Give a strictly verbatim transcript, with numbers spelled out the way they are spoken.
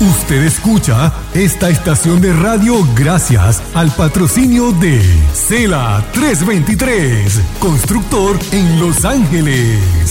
Usted escucha esta estación de radio gracias al patrocinio de Cela trescientos veintitrés, constructor en Los Ángeles.